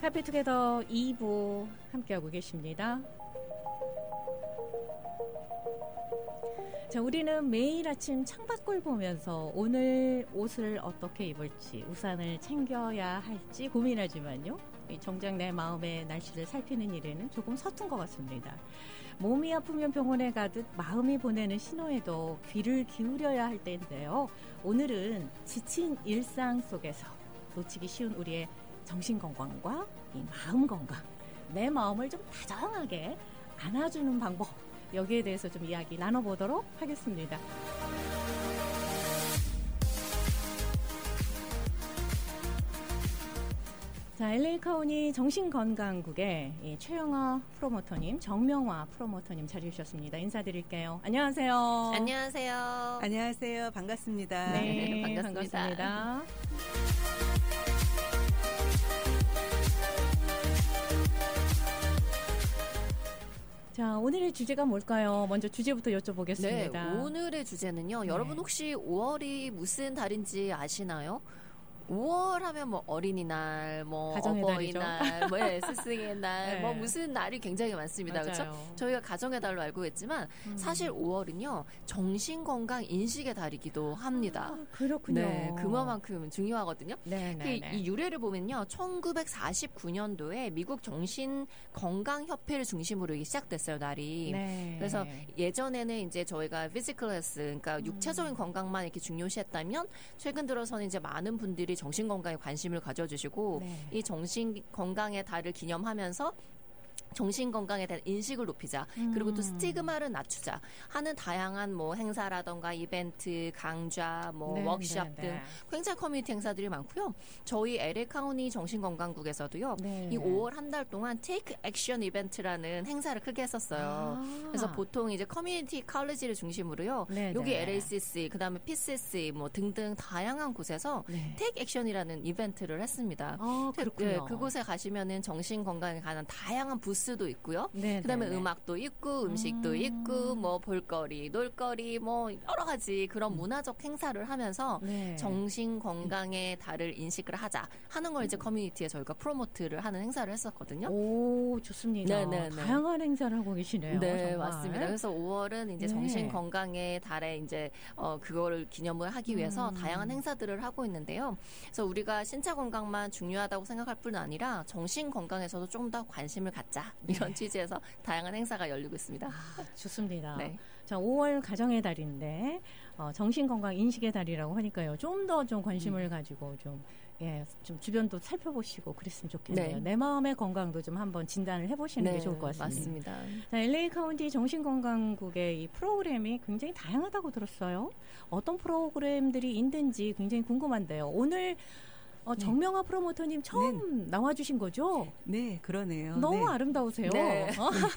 해피투게더 2부 함께하고 계십니다. 자, 우리는 매일 아침 창밖을 보면서 오늘 옷을 어떻게 입을지, 우산을 챙겨야 할지 고민하지만요. 정작 내 마음의 날씨를 살피는 일에는 조금 서툰 것 같습니다. 몸이 아프면 병원에 가듯 마음이 보내는 신호에도 귀를 기울여야 할 때인데요. 오늘은 지친 일상 속에서 놓치기 쉬운 우리의 정신건강과 이 마음건강, 내 마음을 좀 다정하게 안아주는 방법, 여기에 대해서 좀 이야기 나눠보도록 하겠습니다. 자, LA 카운티 정신건강국의 최영아 프로모터님, 정명화 프로모터님 자리해 주셨습니다. 인사드릴게요. 안녕하세요. 안녕하세요. 안녕하세요. 반갑습니다. 네, 반갑습니다. 자, 오늘의 주제가 뭘까요? 먼저 주제부터 여쭤보겠습니다. 네, 오늘의 주제는요. 네. 여러분 혹시 5월이 무슨 달인지 아시나요? 5월 하면 뭐 어린이날, 뭐 가정의 어버이날, 뭐 스승의 날, 네. 뭐 무슨 날이 굉장히 많습니다. 맞아요. 그렇죠? 저희가 가정의 달로 알고 있지만 사실 5월은요. 정신건강 인식의 달이기도 합니다. 아, 그렇군요. 네, 그만큼 중요하거든요. 네. 이 유래를 보면요. 1949년도에 미국 정신건강협회를 중심으로 이게 시작됐어요, 날이. 네. 그래서 예전에는 이제 저희가 physical health, 그러니까 육체적인 건강만 이렇게 중요시했다면 최근 들어서는 이제 많은 분들이 정신 건강에 관심을 가져주시고 네. 이 정신 건강의 달을 기념하면서 정신 건강에 대한 인식을 높이자. 그리고 또 스티그마를 낮추자 하는 다양한 뭐 행사라던가 이벤트, 강좌, 뭐 워크숍 등 굉장히 커뮤니티 행사들이 많고요. 저희 LA 카운티 정신건강국에서도요. 이 5월 한 달 동안 Take Action 이벤트라는 행사를 크게 했었어요. 그래서 보통 이제 커뮤니티 칼리지를 중심으로요. 여기 LACC, 그다음에 PCC 뭐 등등 다양한 곳에서 Take Action이라는 이벤트를 했습니다. 그렇군요. 그곳에 가시면은 정신 건강에 관한 다양한 부스도 있고요. 그다음에 음악도 있고 음식도 있고 뭐 볼거리, 놀거리 뭐 여러 가지 그런 문화적 행사를 하면서 정신 건강의 달을 인식을 하자 하는 걸 이제 커뮤니티에 저희가 프로모트를 하는 행사를 했었거든요. 오, 좋습니다. 다양한 행사를 하고 계시네요. 네, 정말. 맞습니다. 그래서 5월은 이제 정신 건강의 달에 이제 그거를 기념을 하기 위해서 다양한 행사들을 하고 있는데요. 그래서 우리가 신체 건강만 중요하다고 생각할 뿐 아니라 정신 건강에서도 좀 더 관심을 갖자. 이런 취지에서 다양한 행사가 열리고 있습니다. 좋습니다. 네. 자, 5월 가정의 달인데 정신건강 인식의 달이라고 하니까요. 좀 더 좀 관심을 가지고 좀 주변도 살펴보시고 그랬으면 좋겠네요. 내 마음의 건강도 좀 한번 진단을 해보시는 게 좋을 것 같습니다. 맞습니다. 자, LA 카운티 정신건강국의 이 프로그램이 굉장히 다양하다고 들었어요. 어떤 프로그램들이 있는지 굉장히 궁금한데요. 오늘 정명화 프로모터님 처음 나와주신 거죠? 네, 그러네요. 너무 아름다우세요. 네.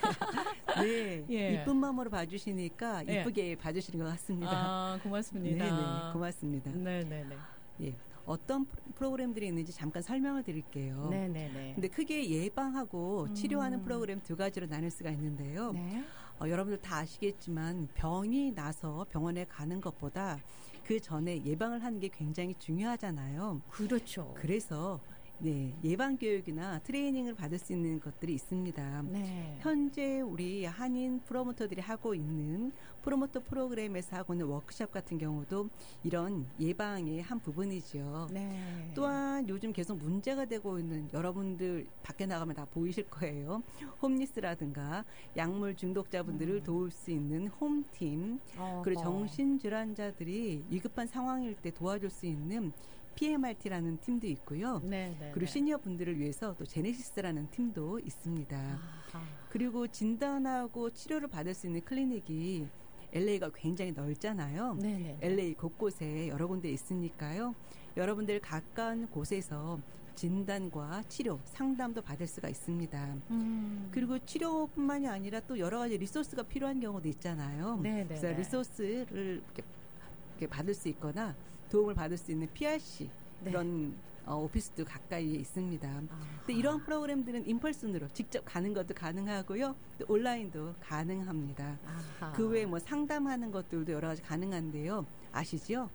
이쁜 마음으로 봐주시니까 이쁘게 봐주시는 것 같습니다. 고맙습니다. 네네, 고맙습니다. 네네네. 예. 어떤 프로그램들이 있는지 잠깐 설명을 드릴게요. 네네네. 근데 크게 예방하고 치료하는 프로그램 두 가지로 나눌 수가 있는데요. 여러분들 다 아시겠지만 병이 나서 병원에 가는 것보다 그 전에 예방을 하는 게 굉장히 중요하잖아요. 그렇죠. 그래서 예방 교육이나 트레이닝을 받을 수 있는 것들이 있습니다. 현재 우리 한인 프로모터들이 하고 있는 프로모터 프로그램에서 하고 있는 워크숍 같은 경우도 이런 예방의 한 부분이죠. 또한 요즘 계속 문제가 되고 있는 여러분들 밖에 나가면 다 보이실 거예요. 홈리스라든가 약물 중독자분들을 도울 수 있는 홈팀, 그리고 정신질환자들이 위급한 상황일 때 도와줄 수 있는 PMRT라는 팀도 있고요. 그리고 시니어 분들을 위해서 또 제네시스라는 팀도 있습니다. 그리고 진단하고 치료를 받을 수 있는 클리닉이 LA가 굉장히 넓잖아요. LA 곳곳에 여러 군데 있으니까요. 여러분들 가까운 곳에서 진단과 치료, 상담도 받을 수가 있습니다. 그리고 치료뿐만이 아니라 또 여러 가지 리소스가 필요한 경우도 있잖아요. 그래서 리소스를 이렇게 받을 수 있거나 도움을 받을 수 있는 PRC 그런 오피스도 가까이에 있습니다. 근데 이런 프로그램들은 인펄슨으로 직접 가는 것도 가능하고요. 또 온라인도 가능합니다. 그 외에 뭐 상담하는 것들도 여러 가지 가능한데요. 아시죠?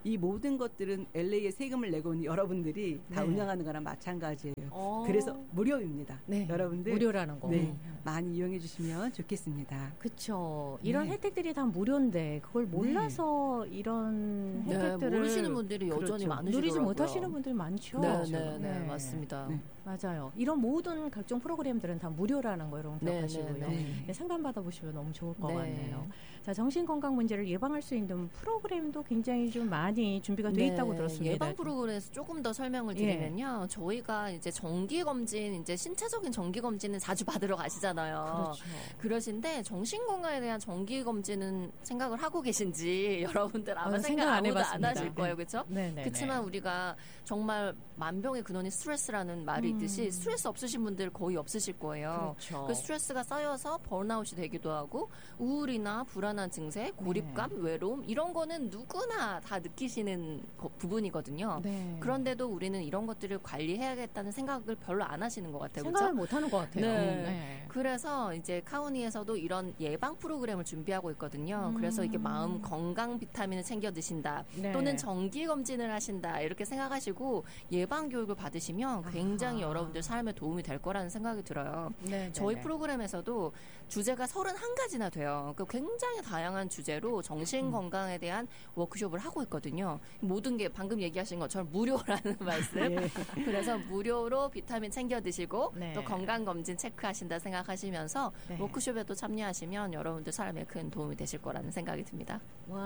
이 모든 것들은 LA에 세금을 내고 있는 여러분들이 다 네. 운영하는 거랑 마찬가지예요. 그래서 무료입니다. 네. 여러분들 무료라는 거. 네, 많이 이용해 주시면 좋겠습니다. 그렇죠. 이런 네. 혜택들이 다 무료인데 그걸 몰라서 이런 혜택들을 모르시는 분들이 여전히 그렇죠. 많으시더라고요. 누리지 못하시는 분들이 많죠. 네, 맞습니다. 네. 맞아요. 이런 모든 각종 프로그램들은 다 무료라는 거 여러분 기억하시고요. 네. 상담 받아보시면 너무 좋을 것 네. 같네요. 자, 정신건강 문제를 예방할 수 있는 프로그램도 굉장히 좀 많이 준비가 돼 있다고 들었습니다. 예방 프로그램에서 조금 더 설명을 드리면요. 저희가 이제 정기검진, 이제 신체적인 정기검진은 자주 받으러 가시잖아요. 그렇죠. 그러신데 정신건강에 대한 정기검진은 생각을 하고 계신지 여러분들 아마 생각 안 아무도 안 해봤습니다. 하실 거예요. 그렇죠? 네. 그렇지만 우리가 정말 만병의 근원이 스트레스라는 말이 있듯이 스트레스 없으신 분들 거의 없으실 거예요. 그렇죠. 그 스트레스가 쌓여서 번아웃이 되기도 하고 우울이나 불안한 증세, 고립감, 외로움 이런 거는 누구나 다 느끼시는 부분이거든요. 네. 그런데도 우리는 이런 것들을 관리해야겠다는 생각을 별로 안 하시는 것 같아요. 생각을 그렇죠? 못 하는 것 같아요. 네. 그래서 이제 카우니에서도 이런 예방 프로그램을 준비하고 있거든요. 그래서 이게 마음 건강 비타민을 챙겨 드신다. 네. 또는 정기 검진을 하신다. 이렇게 생각하시고 예방 교육을 받으시면 굉장히 여러분들 삶에 도움이 될 거라는 생각이 들어요. 네, 저희 프로그램에서도 주제가 31가지나 돼요. 그러니까 굉장히 다양한 주제로 정신 건강에 대한 워크숍을 하고 있거든요. 모든 게 방금 얘기하신 것처럼 무료라는 말씀. 네. 그래서 무료로 비타민 챙겨 드시고 네. 또 건강 검진 체크하신다 생각하시면서 네. 워크숍에도 참여하시면 여러분들 삶에 큰 도움이 되실 거라는 생각이 듭니다.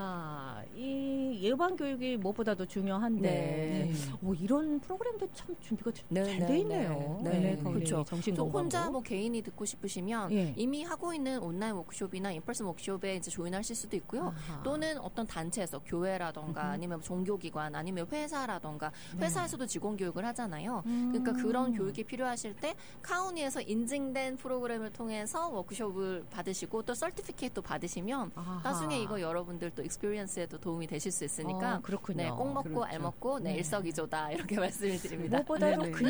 와, 이 예방 교육이 무엇보다도 중요한데 네. 이런 프로그램도 참 준비가 네, 잘 돼 있네요. 그렇죠. 정신건강으로. 혼자 뭐 개인이 듣고 싶으시면 예. 이미 하고 있는 온라인 워크숍이나 인펄슨 워크숍에 이제 조인하실 수도 있고요. 아하. 또는 어떤 단체에서 교회라던가 아니면 종교기관 아니면 회사라던가 회사에서도 직원 교육을 하잖아요. 그러니까 그런 교육이 필요하실 때 카우니에서 인증된 프로그램을 통해서 워크숍을 받으시고 또 서티피케이트도 받으시면 아하. 나중에 이거 여러분들 또 익스피리언스에도 도움이 되실 수 있으니까 그렇군요. 네, 꼭 먹고 그렇죠. 알 먹고 네, 일석이조다 이렇게 말씀을 드립니다. 무엇보다도 네네.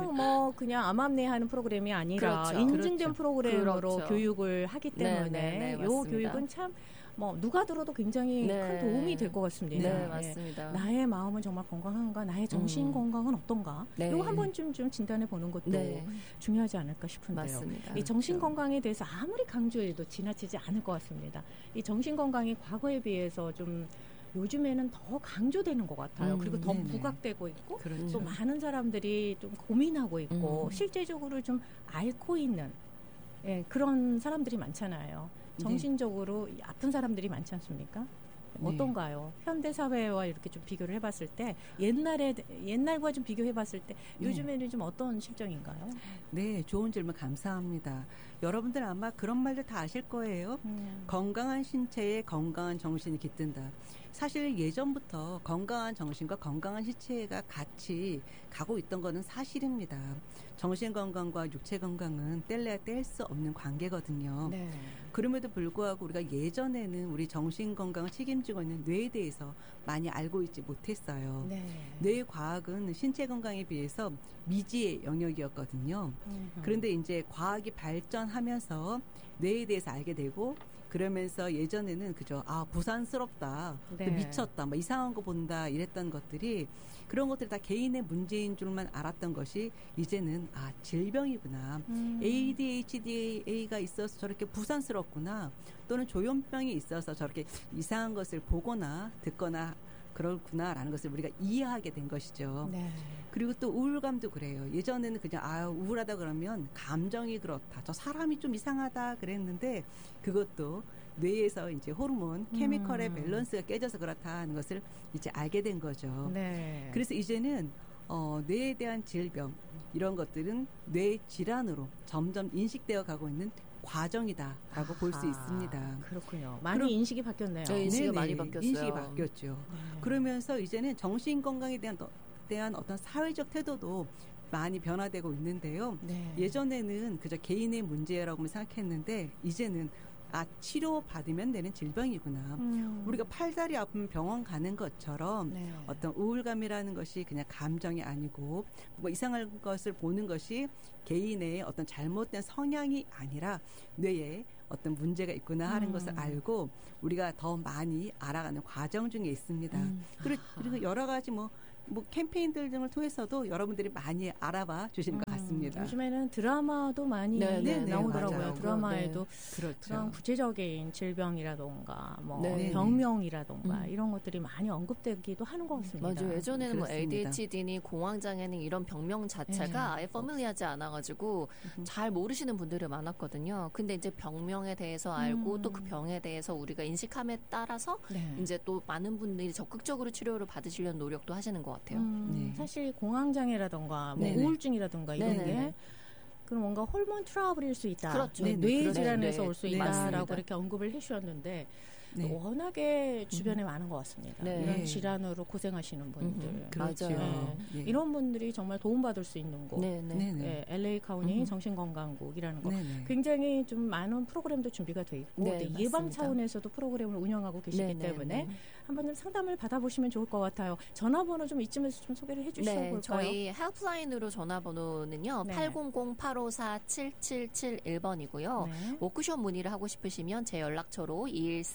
그냥 암암리하는 프로그램이 아니라 그렇죠. 인증된 그렇죠. 프로그램으로 그렇죠. 교육을 하기 때문에 네, 요 맞습니다. 교육은 참 누가 들어도 굉장히 네. 큰 도움이 될 것 같습니다. 네, 맞습니다. 나의 마음은 정말 건강한가, 나의 정신 건강은 어떤가, 네. 이거 한 번쯤 좀 진단해 보는 것도 네. 중요하지 않을까 싶은데요. 맞습니다. 이 정신 건강에 대해서 아무리 강조해도 지나치지 않을 것 같습니다. 이 정신 건강이 과거에 비해서 좀 요즘에는 더 강조되는 것 같아요. 그리고 더 네네. 부각되고 있고 그렇죠. 또 많은 사람들이 좀 고민하고 있고 실제적으로 좀 앓고 있는 그런 사람들이 많잖아요. 정신적으로 아픈 사람들이 많지 않습니까? 어떤가요? 현대 사회와 이렇게 좀 비교를 해봤을 때 옛날과 좀 비교해봤을 때 요즘에는 좀 어떤 실정인가요? 네, 좋은 질문 감사합니다. 여러분들 아마 그런 말들 다 아실 거예요. 건강한 신체에 건강한 정신이 깃든다. 사실 예전부터 건강한 정신과 건강한 신체가 같이 가고 있던 거는 사실입니다. 정신 건강과 육체 건강은 뗄래야 뗄 수 없는 관계거든요. 네. 그럼에도 불구하고 우리가 예전에는 우리 정신 건강을 책임지고 있는 뇌에 대해서 많이 알고 있지 못했어요. 네. 뇌 과학은 신체 건강에 비해서 미지의 영역이었거든요. 그런데 이제 과학이 발전하면서 뇌에 대해서 알게 되고 그러면서 예전에는 그죠. 부산스럽다. 네. 또 미쳤다. 뭐 이상한 거 본다. 이랬던 것들이 그런 것들이 다 개인의 문제인 줄만 알았던 것이 이제는 질병이구나. ADHD가 있어서 저렇게 부산스럽구나. 또는 조현병이 있어서 저렇게 이상한 것을 보거나 듣거나 그렇구나라는 것을 우리가 이해하게 된 것이죠. 네. 그리고 또 우울감도 그래요. 예전에는 그냥 우울하다 그러면 감정이 그렇다. 저 사람이 좀 이상하다 그랬는데 그것도 뇌에서 이제 호르몬, 케미컬의 밸런스가 깨져서 그렇다 하는 것을 이제 알게 된 거죠. 네. 그래서 이제는 뇌에 대한 질병 이런 것들은 뇌 질환으로 점점 인식되어 가고 있는 과정이다라고 볼 수 있습니다. 그렇군요. 많이 인식이 바뀌었네요. 네, 인식이 많이 바뀌었어요. 인식이 바뀌었죠. 그러면서 이제는 정신 건강에 대한 어떤 사회적 태도도 많이 변화되고 있는데요. 네. 예전에는 그저 개인의 문제라고만 생각했는데 이제는 치료받으면 되는 질병이구나. 우리가 팔다리 아프면 병원 가는 것처럼 네. 어떤 우울감이라는 것이 그냥 감정이 아니고 뭐 이상한 것을 보는 것이 개인의 어떤 잘못된 성향이 아니라 뇌에 어떤 문제가 있구나 하는 것을 알고 우리가 더 많이 알아가는 과정 중에 있습니다. 그리고 여러 가지 뭐 캠페인들 등을 통해서도 여러분들이 많이 알아봐 주시는 것 같습니다. 요즘에는 드라마도 많이 나오더라고요. 맞아요. 드라마에도 그렇죠. 그런 구체적인 질병이라던가 뭐 병명이라던가 이런 것들이 많이 언급되기도 하는 것 같습니다. 맞아요. 예전에는 뭐 ADHD니 공황장애니 이런 병명 자체가 아예 퍼밀리하지 않아가지고 잘 모르시는 분들이 많았거든요. 근데 이제 병명에 대해서 알고 또 그 병에 대해서 우리가 인식함에 따라서 이제 또 많은 분들이 적극적으로 치료를 받으시려는 노력도 하시는 것 같아요. 사실 공황장애라던가 뭐 우울증이라던가 이런 게 그럼 뭔가 호르몬 트러블일 수 있다. 그렇죠. 뇌 질환에서 올 수 있다라고 이렇게 언급을 해주셨는데 워낙에 주변에 많은 것 같습니다. 이런 질환으로 고생하시는 분들. 그렇죠. 이런 분들이 정말 도움받을 수 있는 곳. LA 카운티 정신건강국이라는 거. 굉장히 좀 많은 프로그램도 준비가 돼 있고 예방 차원에서도 프로그램을 운영하고 계시기 때문에 한번 좀 상담을 받아보시면 좋을 것 같아요. 전화번호 좀 이쯤에서 좀 소개를 해주시면 볼까요? 저희 헬프라인으로 전화번호는요. 800-854-7771번이고요. 워크숍 문의를 하고 싶으시면 제 연락처로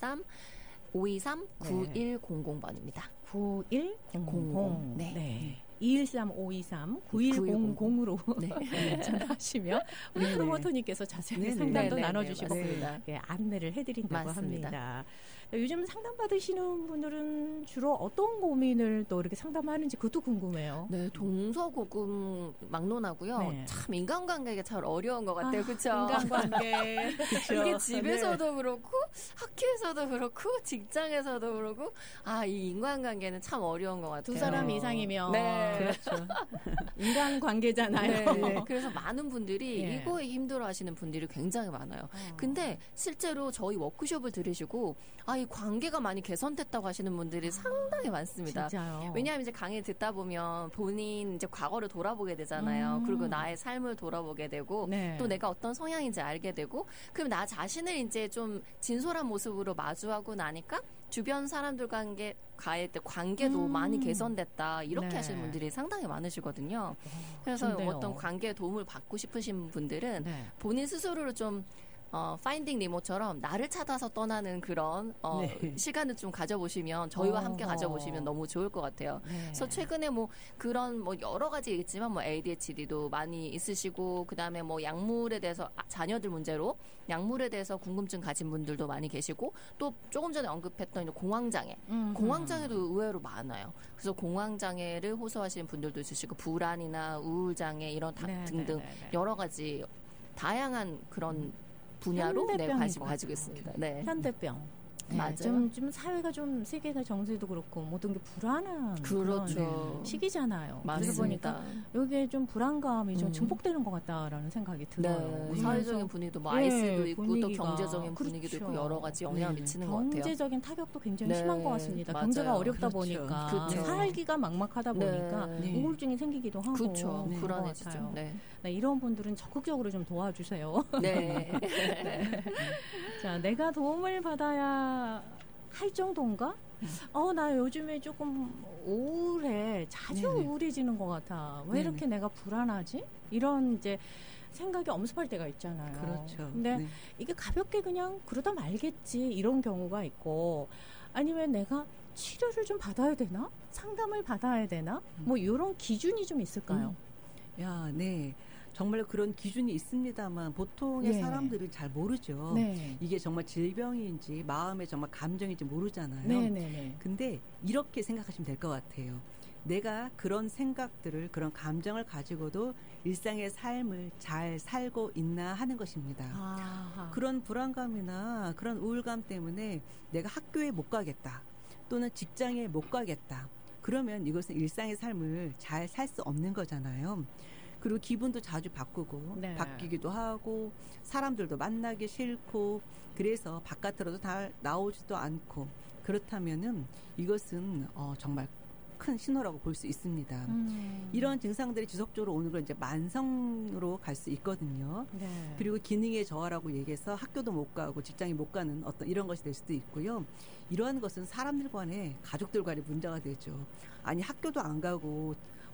213-523-9100번입니다. 9100. 네. 213-523-9100으로 전화하시면 우리 프로모터님께서 자세히 상담도 나눠주시고 안내를 해드린다고 합니다. 요즘 상담받으시는 분들은 주로 어떤 고민을 또 이렇게 상담하는지 그것도 궁금해요. 동서고금 막론하고요. 참 인간관계가 잘 어려운 것 같아요. 그렇죠? 인간관계. 이게 집에서도 그렇고 학교에서도 그렇고 직장에서도 그렇고 이 인간관계는 참 어려운 것 같아요. 두 사람 이상이면 그렇죠. 인간관계잖아요. 그래서 많은 분들이 이거에 힘들어하시는 분들이 굉장히 많아요. 근데 실제로 저희 워크숍을 들으시고 이 관계가 많이 개선됐다고 하시는 분들이 상당히 많습니다. 진짜요? 왜냐하면 이제 강의 듣다 보면 본인 이제 과거를 돌아보게 되잖아요. 그리고 나의 삶을 돌아보게 되고 또 내가 어떤 성향인지 알게 되고 그럼 나 자신을 이제 좀 진솔한 모습으로 마주하고 나니까 주변 사람들과의 관계도 많이 개선됐다 이렇게 하시는 분들이 상당히 많으시거든요. 그래서 좋네요. 어떤 관계에 도움을 받고 싶으신 분들은 본인 스스로를 좀 파인딩 니모처럼 나를 찾아서 떠나는 그런 시간을 좀 가져보시면 저희와 함께 가져보시면 너무 좋을 것 같아요. 그래서 최근에 뭐 그런 여러 가지 있지만 ADHD도 많이 있으시고 그다음에 약물에 대해서 자녀들 문제로 약물에 대해서 궁금증 가진 분들도 많이 계시고 또 조금 전에 언급했던 공황장애 공황장애도 의외로 많아요. 그래서 공황장애를 호소하시는 분들도 있으시고 불안이나 우울장애 이런 등등 여러 가지 다양한 그런 분야로 관심을 가지고 있습니다. 현대병. 맞아요. 좀 사회가 좀 세계가 정세도 그렇고 모든 게 불안한 그런 시기잖아요. 맞습니다. 그러다 보니까 여기에 좀 불안감이 좀 증폭되는 것 같다라는 생각이 들어요. 사회적인 분위기도 아이스도 있고 분위기가, 또 경제적인 분위기도 있고 여러 가지 영향을 미치는 것 같아요. 경제적인 타격도 굉장히 심한 것 같습니다. 맞아요. 경제가 어렵다 보니까 살기가 막막하다 보니까 우울증이 생기기도 하고 불안해지죠. 이런 분들은 적극적으로 좀 도와주세요. 자, 내가 도움을 받아야 할 정도인가? 나 요즘에 조금 우울해. 자주 우울해지는 것 같아. 왜 이렇게 내가 불안하지? 이런 이제 생각이 엄습할 때가 있잖아요. 그렇죠. 근데 이게 가볍게 그냥 그러다 말겠지 이런 경우가 있고 아니면 내가 치료를 좀 받아야 되나? 상담을 받아야 되나? 뭐 이런 기준이 좀 있을까요? 정말 그런 기준이 있습니다만 보통의 사람들은 잘 모르죠. 이게 정말 질병인지 마음의 정말 감정인지 모르잖아요. 근데 이렇게 생각하시면 될 것 같아요. 내가 그런 생각들을 그런 감정을 가지고도 일상의 삶을 잘 살고 있나 하는 것입니다. 그런 불안감이나 그런 우울감 때문에 내가 학교에 못 가겠다 또는 직장에 못 가겠다. 그러면 이것은 일상의 삶을 잘 살 수 없는 거잖아요. 그리고 기분도 자주 바뀌기도 하고 사람들도 만나기 싫고 그래서 바깥으로도 다 나오지도 않고 그렇다면은 이것은 정말 큰 신호라고 볼 수 있습니다. 이런 증상들이 지속적으로 오는 건 이제 만성으로 갈 수 있거든요. 그리고 기능의 저하라고 얘기해서 학교도 못 가고 직장에 못 가는 어떤 이런 것이 될 수도 있고요. 이러한 것은 사람들 간에 가족들 간에 문제가 되죠. 아니 학교도 안 가고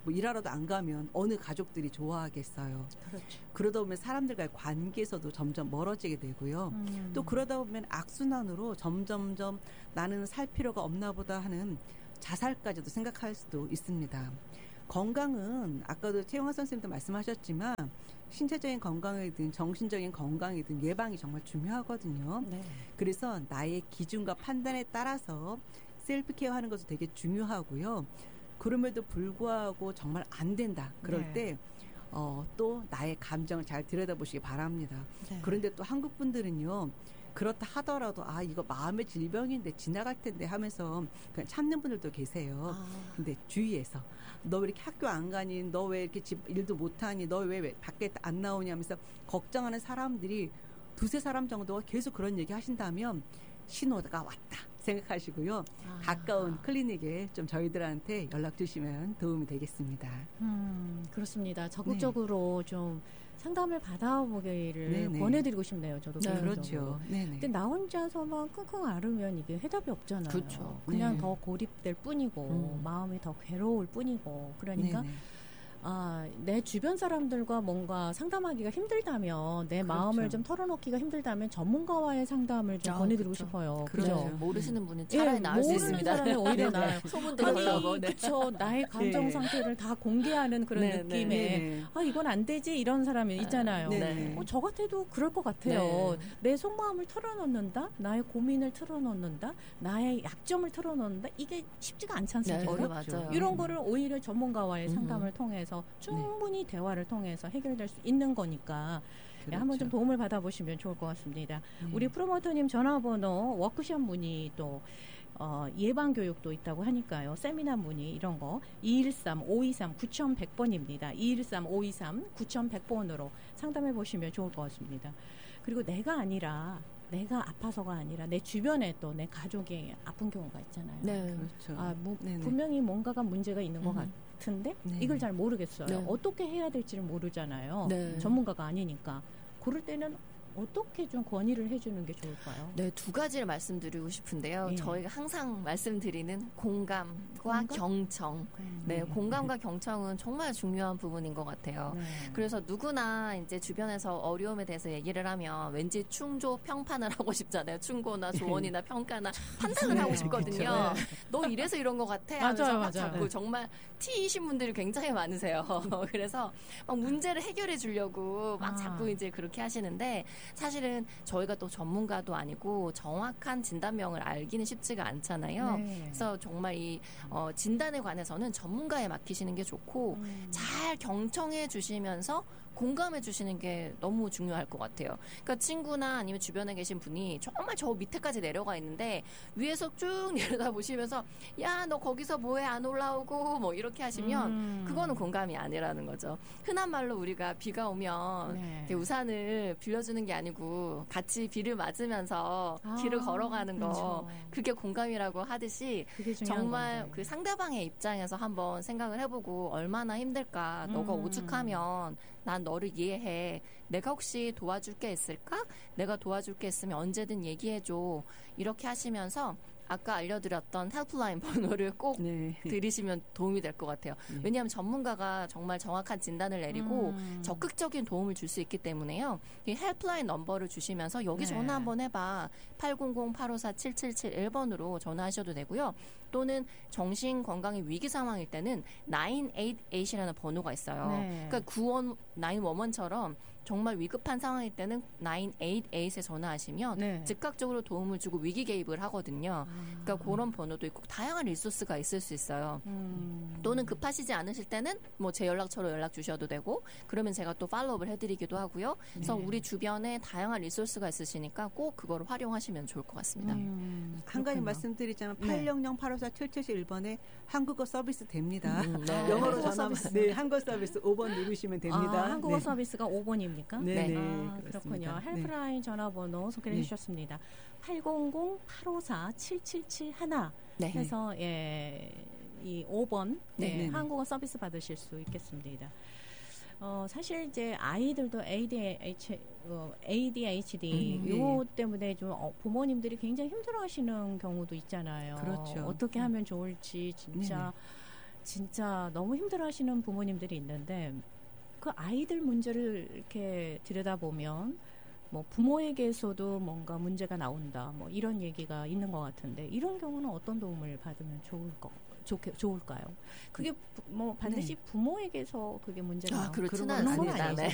뭐 일하러도 안 가면 어느 가족들이 좋아하겠어요. 그렇죠. 그러다 보면 사람들과의 관계에서도 점점 멀어지게 되고요. 또 그러다 보면 악순환으로 점점점 나는 살 필요가 없나 보다 하는 자살까지도 생각할 수도 있습니다. 건강은 아까도 최영하 선생님도 말씀하셨지만 신체적인 건강이든 정신적인 건강이든 예방이 정말 중요하거든요. 네. 그래서 나의 기준과 판단에 따라서 셀프 케어하는 것도 되게 중요하고요. 그럼에도 불구하고 정말 안 된다. 그럴 네. 때 또 나의 감정을 잘 들여다보시기 바랍니다. 네. 그런데 또 한국 분들은요. 그렇다 하더라도 이거 마음의 질병인데 지나갈 텐데 하면서 그냥 참는 분들도 계세요. 근데 주위에서 너 왜 이렇게 학교 안 가니? 너 왜 이렇게 집 일도 못 하니? 너 왜 밖에 안 나오냐 하면서 걱정하는 사람들이 두세 사람 정도가 계속 그런 얘기 하신다면 신호가 왔다 생각하시고요. 가까운 클리닉에 좀 저희들한테 연락 주시면 도움이 되겠습니다. 그렇습니다. 적극적으로 네. 좀 상담을 받아보기를 네네. 권해드리고 싶네요. 저도 네, 그렇죠. 근데 나 혼자서만 끙끙 앓으면 이게 해답이 없잖아요. 그렇죠. 그냥 네. 더 고립될 뿐이고 마음이 더 괴로울 뿐이고 그러니까 네네. 내 주변 사람들과 뭔가 상담하기가 힘들다면 내 그렇죠. 마음을 좀 털어놓기가 힘들다면 전문가와의 상담을 좀 권해드리고 그렇죠. 싶어요. 그렇죠. 모르시는 분은 차라리 나을 수 있습니다. 모르는 사람이 오히려 나아요. 소문 들으려고. 그렇죠. 나의 감정 네. 상태를 다 공개하는 그런 네, 느낌에 네. 이건 안 되지 이런 사람이 있잖아요. 네. 저 같아도 그럴 것 같아요. 네. 내 속마음을 털어놓는다. 나의 고민을 털어놓는다. 나의 약점을 털어놓는다. 이게 쉽지가 않지 않습니까? 네, 맞아요. 이런 거를 오히려 전문가와의 상담을 통해서 충분히 대화를 통해서 해결될 수 있는 거니까 그렇죠. 한번 좀 도움을 받아보시면 좋을 것 같습니다. 우리 프로모터님 전화번호 워크숍 문의 또 예방교육도 있다고 하니까요. 세미나 문의 이런 거 213-523-9100번입니다. 213-523-9100번으로 상담해 보시면 좋을 것 같습니다. 그리고 내가 아파서가 아니라 내 주변에 또 내 가족이 아픈 경우가 있잖아요. 네. 그렇죠. 분명히 뭔가가 문제가 있는 것 같은데 이걸 잘 모르겠어요. 네. 어떻게 해야 될지를 모르잖아요. 네. 전문가가 아니니까. 그럴 때는 어떻게 좀 권유를 해주는 게 좋을까요? 네, 두 가지를 말씀드리고 싶은데요. 예. 저희가 항상 말씀드리는 공감과 경청. 네, 공감과 경청은 정말 중요한 부분인 것 같아요. 네. 그래서 누구나 이제 주변에서 어려움에 대해서 얘기를 하면 왠지 충조 평판을 하고 싶잖아요. 충고나 조언이나 평가나 판단을 하고 싶거든요. 너 이래서 이런 것 같아 하면서 막 자꾸 정말 T이신 분들이 굉장히 많으세요. 그래서 막 문제를 해결해 주려고 막 자꾸 이제 그렇게 하시는데 사실은 저희가 또 전문가도 아니고 정확한 진단명을 알기는 쉽지가 않잖아요. 네. 그래서 정말 이 진단에 관해서는 전문가에 맡기시는 게 좋고 잘 경청해 주시면서 공감해 주시는 게 너무 중요할 것 같아요. 그러니까 친구나 아니면 주변에 계신 분이 정말 저 밑에까지 내려가 있는데 위에서 쭉 내려다보시면서 야, 너 거기서 뭐해 안 올라오고 뭐 이렇게 하시면 그거는 공감이 아니라는 거죠. 흔한 말로 우리가 비가 오면 우산을 빌려주는 게 아니고 같이 비를 맞으면서 길을 걸어가는 거 그렇죠. 그게 공감이라고 하듯이 정말 건데. 그 상대방의 입장에서 한번 생각을 해보고 얼마나 힘들까. 너가 오죽하면 난 너를 이해해. 내가 혹시 도와줄 게 있을까? 내가 도와줄 게 있으면 언제든 얘기해줘. 이렇게 하시면서 아까 알려드렸던 헬프라인 번호를 꼭 들으시면 도움이 될 것 같아요. 왜냐하면 전문가가 정말 정확한 진단을 내리고 적극적인 도움을 줄 수 있기 때문에요. 이 헬프라인 넘버를 주시면서 여기 전화 한번 해봐. 800-854-7771번으로 전화하셔도 되고요. 또는 정신건강의 위기 상황일 때는 988이라는 번호가 있어요. 그러니까 911처럼 정말 위급한 상황일 때는 988에 전화하시면 즉각적으로 도움을 주고 위기 개입을 하거든요. 그러니까 그런 번호도 있고 다양한 리소스가 있을 수 있어요. 또는 급하시지 않으실 때는 뭐 제 연락처로 연락 주셔도 되고 그러면 제가 또 팔로우업을 해드리기도 하고요. 그래서 우리 주변에 다양한 리소스가 있으시니까 꼭 그걸 활용하시면 좋을 것 같습니다. 한 가지 말씀드리자면 800-854-7771번에 한국어 서비스 됩니다. 영어로 전화 한국어 서비스 5번 누르시면 됩니다. 한국어 서비스가 5번입니다. 네. 그렇군요. 헬프라인 전화번호 소개를 해주셨습니다. 800-854-7771 해서 이 5번 한국어 서비스 받으실 수 있겠습니다. 사실 이제 아이들도 ADHD 이거 때문에 좀 부모님들이 굉장히 힘들어하시는 경우도 있잖아요. 그렇죠. 어떻게 하면 좋을지 진짜 진짜 너무 힘들어하시는 부모님들이 있는데 그 아이들 문제를 이렇게 들여다보면 뭐 부모에게서도 뭔가 문제가 나온다 뭐 이런 얘기가 있는 것 같은데 이런 경우는 어떤 도움을 받으면 좋을까요? 그게 뭐 반드시 네. 부모에게서 그게 문제가 그렇지는 않습니다. 네.